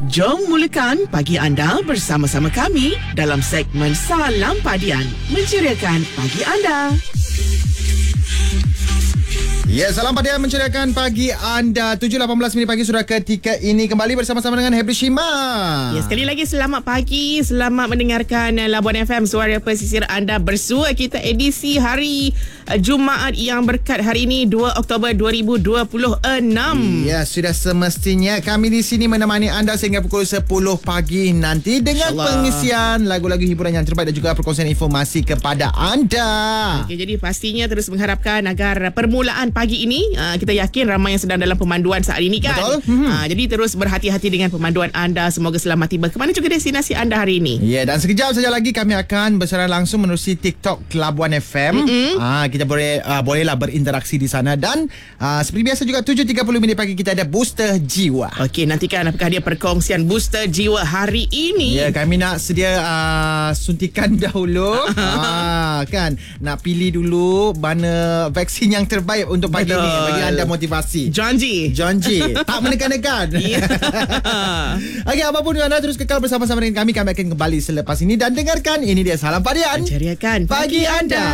Jom mulakan pagi anda bersama-sama kami dalam segmen Salam Padian, menceriakan pagi anda. Ya, Salam Padian menceriakan pagi anda. 7.18 minit pagi sudah ketika ini kembali bersama-sama dengan Hebri Shima. Ya, sekali lagi selamat pagi. Selamat mendengarkan Labuan FM, suara pesisir anda bersua kita edisi hari Jumaat yang berkat hari ini 2 Oktober 2026. Ya, sudah semestinya kami di sini menemani anda sehingga pukul 10 pagi nanti dengan pengisian lagu-lagu hiburan yang terbaik dan juga perkongsian informasi kepada anda. Okay, jadi pastinya terus mengharapkan agar permulaan pagi ini kita yakin ramai yang sedang dalam pemanduan saat ini kan. Betul. Jadi terus berhati-hati dengan pemanduan anda. Semoga selamat tiba ke mana juga destinasi anda hari ini. Ya, dan sekejap saja lagi kami akan bersiaran langsung menerusi TikTok Labuan FM. Kita bolehlah berinteraksi di sana. Dan seperti biasa juga 7.30 minit pagi kita ada Booster Jiwa. Okey, nantikan apakah dia perkongsian Booster Jiwa hari ini. Ya, kami nak sedia suntikan dahulu. Kan, nak pilih dulu mana vaksin yang terbaik untuk pagi Betul. ni, bagi anda motivasi. Janji Tak menekan-nekan. Okey, apapun anda terus kekal bersama-sama dengan kami. Kami akan kembali selepas ini dan dengarkan ini dia Salam Padian, menceriakan pagi anda.